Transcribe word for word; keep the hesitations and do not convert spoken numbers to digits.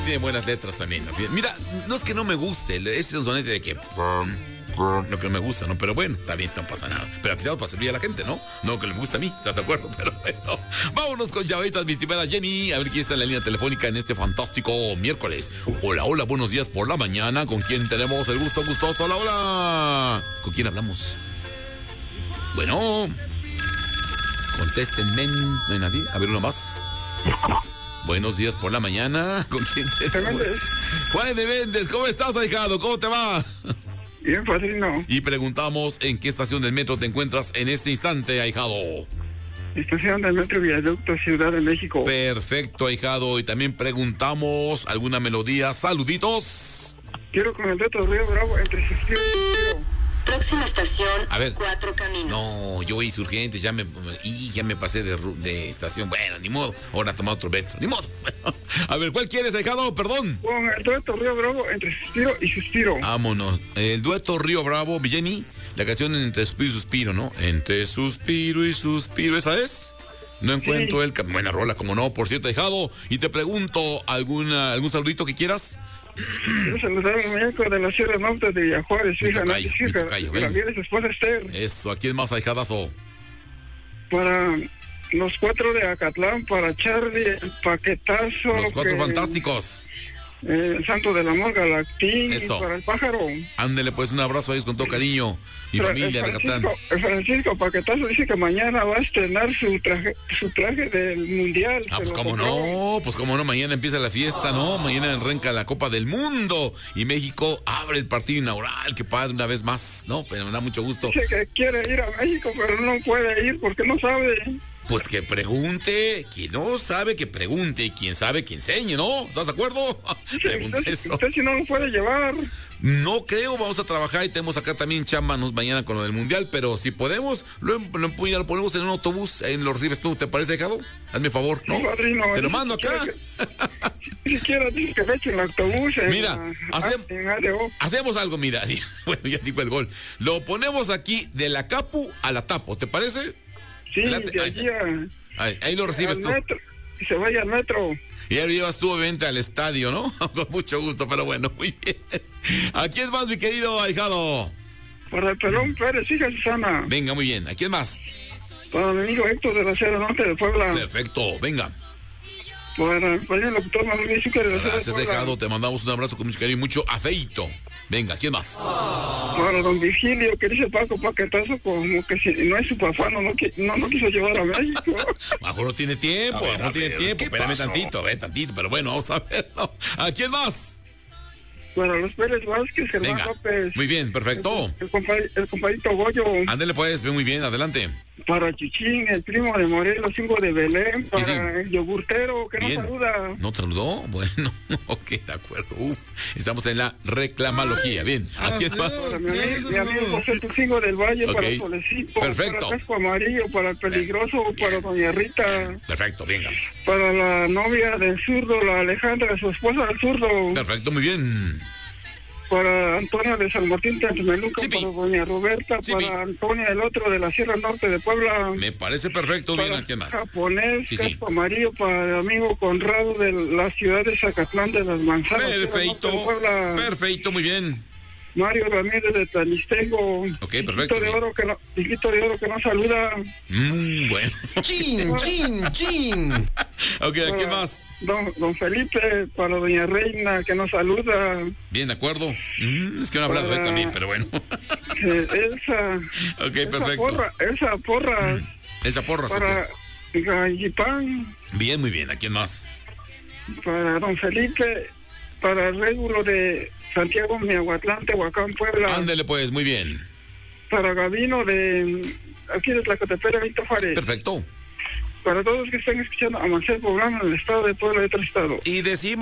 Tiene buenas letras también, ¿no? Mira, no es que no me guste, ese es sonete de que... Lo que me gusta, ¿no? Pero bueno, también no pasa nada. Pero quizás para servir a la gente, ¿no? No que le gusta a mí, ¿estás de acuerdo? Pero bueno, vámonos con llaveritas, mi estimada Jenny. A ver quién está en la línea telefónica en este fantástico miércoles. Hola, hola, buenos días por la mañana. ¿Con quién tenemos el gusto gustoso? Hola, hola. ¿Con quién hablamos? Bueno, contéstenme. ¿No hay nadie? A ver, uno más. Buenos días por la mañana. ¿Con quién tenemos? Juan de Méndez, ¿cómo estás, ahijado? ¿Cómo te va? Bien, padrino. Y preguntamos en qué estación del metro te encuentras en este instante, ahijado. Estación del metro Viaducto, Ciudad de México. Perfecto, ahijado. Y también preguntamos alguna melodía. Saluditos. Quiero con el reto Río Bravo entre Suspiro y Suspiro. Próxima estación, a ver, Cuatro Caminos. No, yo voy Insurgentes, ya me, y ya me pasé de, de estación. Bueno, ni modo. Ahora toma otro metro, ni modo. A ver, ¿cuál quieres, ahijado? Perdón. Con el dueto Río Bravo entre Suspiro y Suspiro. Vámonos. El dueto Río Bravo, Jenny. La canción entre Suspiro y Suspiro, ¿no? Entre Suspiro y Suspiro, ¿esa es? No encuentro sí. el... Buena rola, como no, por cierto, ahijado. Y te pregunto, ¿alguna, ¿algún saludito que quieras? Quiero saludar al muñeco de la Sierra Norte de Villajuárez, su hija Nancy, su hija, también es su esposa Esther. Eso, ¿a quién más, ahijadazo? Para los cuatro de Acatlán, para Charlie, el Paquetazo. Los cuatro que, fantásticos. Eh, el Santo de la Morga, Galactín, y para el Pájaro. Ándele pues un abrazo a ellos con todo cariño. Y Fra familia de Acatlán. El Francisco Paquetazo dice que mañana va a estrenar su traje, su traje del Mundial. Ah, pues cómo no, pues cómo no, mañana empieza la fiesta, ¿no? Mañana arranca la Copa del Mundo y México abre el partido inaugural, que padre, una vez más, ¿no? Pero me da mucho gusto. Dice que quiere ir a México, pero no puede ir porque no sabe. Pues que pregunte, quien no sabe que pregunte, y quien sabe que enseñe, ¿no? ¿Estás de acuerdo? Sí, usted, eso. Usted si no lo puede llevar. No creo, vamos a trabajar y tenemos acá también chamba mañana con lo del Mundial, pero si podemos, lo, lo, lo ponemos en un autobús, ahí lo recibes tú, ¿te parece, ahijado? Hazme favor, ¿no? Sí, padrino, te lo mando acá. Ni siquiera dice que eche el autobús. En mira, la, hace, en A D O. hacemos algo, mira, bueno, ya digo el gol. Lo ponemos aquí de la Capu a la Tapo, ¿te parece? Sí, de allí a, ahí, ahí lo recibes tú. Metro, y se vaya al metro. Y ahora llevas tú obviamente al estadio, ¿no? Con mucho gusto, pero bueno, muy bien. ¿A quién más, mi querido ahijado? Para el Pelón Pérez, hija Susana. Venga, muy bien. ¿A quién más? Para mi amigo Héctor de la Sierra Norte de Puebla. Perfecto, venga. Para, para el locutor Manuel Izúcar de la Sierra Gracias, ahijado. Te mandamos un abrazo con mucho cariño y mucho afeito. Venga, ¿quién más? Para don Virgilio, que dice Paco Paquetazo, como que si no es su papá, no, no, no, no quiso llevar a México. Mejor no tiene tiempo, ver, no tiene ver, tiempo. Espérame tantito, ve tantito, pero bueno, vamos a ver. ¿No? ¿A quién más? Para los Pérez Vázquez, Germán Venga, López. Muy bien, perfecto. El, el, compadre, el compadrito Goyo. Ándele pues, ve muy bien, adelante. Para Chichín, el primo de Morelos, cinco de Belén. Para sí, sí. El yogurtero, que bien. No saluda. ¿No saludó? Bueno, ok, de acuerdo. Uf, estamos en la reclamología. Bien, ¿a quién más? Para mi amigo, mi amigo José Tucingo del Valle, okay. Para Solecito. Perfecto. Para Casco Amarillo, para el Peligroso, para Doña Rita. Perfecto, venga. Para la novia del zurdo, la Alejandra, su esposa del zurdo. Perfecto, muy bien. Para Antonio de San Martín de Antemeluca, sí, para Doña Roberta, sí, para Antonio el otro de la Sierra Norte de Puebla. Me parece perfecto, bien, ¿a quién más? Japonés, sí, Casco sí. Amarillo, para el amigo Conrado de la ciudad de Zacatlán de las Manzanas. Perfecto, de perfecto, muy bien. Mario Ramírez de Tanistengo. Ok, perfecto. De oro que no, Hijito de Oro que no saluda. Mmm, bueno. Chin, chin, chin. Ok, ¿a quién más? Don, don Felipe, para Doña Reina que no saluda. Bien, de acuerdo. Mm, es que no hablas hoy también, pero bueno. Eh, Elsa. Ok, esa perfecto. Porra, esa porra. Mm, Elsa Porras. Para okay. Gallipán. Bien, muy bien. ¿A quién más? Para don Felipe, para el régulo de Santiago Miahuatlán, Tehuacán, Puebla. Ándele pues, muy bien. Para Gabino de aquí de Tlacotepera, Víctor Juárez. Perfecto. Para todos los que están escuchando a Marcel Poblano en el estado de Puebla y otro estado. Y decimos